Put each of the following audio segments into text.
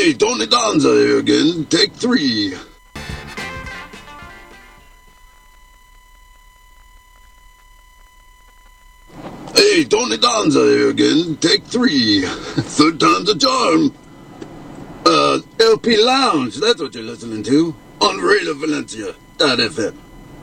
Hey, Tony Danza here again. Take 3. Hey, Tony Danza here again. Take 3. Third time's a charm. LP Lounge, that's what you're listening to. On Radio Valencia.fm.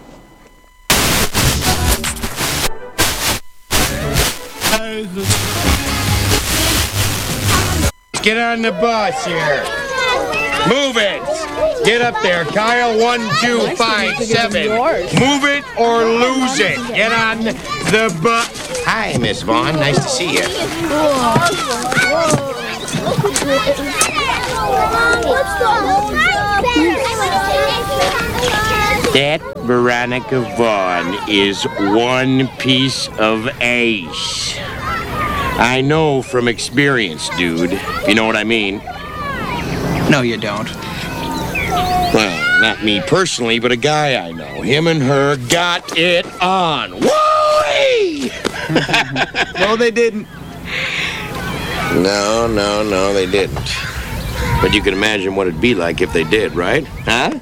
Get on the bus here. Move it. Get up there, Kyle. 1257. Move it or lose it. Get on the bus. Hi, Miss Vaughn. Nice to see you. That Veronica Vaughn is one piece of ace. I know from experience, dude, if you know what I mean. No, you don't. Well, not me personally, but a guy I know. Him and her got it on. Woo-wee! No, they didn't. No, they didn't. But you can imagine what it'd be like if they did, right? Huh?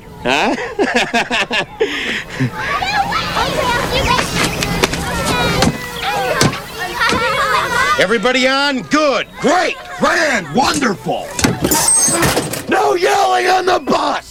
Everybody on? Good. Great. Grand. Wonderful. No yelling on the bus!